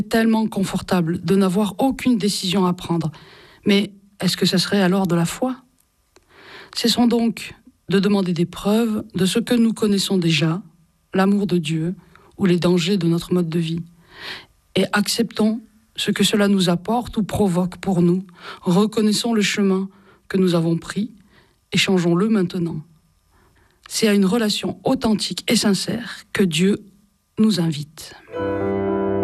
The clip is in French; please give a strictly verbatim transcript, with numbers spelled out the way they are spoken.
tellement confortable de n'avoir aucune décision à prendre. Mais est-ce que ça serait alors de la foi ? Cessons donc de demander des preuves de ce que nous connaissons déjà, l'amour de Dieu ou les dangers de notre mode de vie. Et acceptons ce que cela nous apporte ou provoque pour nous. Reconnaissons le chemin que nous avons pris et changeons-le maintenant. C'est à une relation authentique et sincère que Dieu nous invite.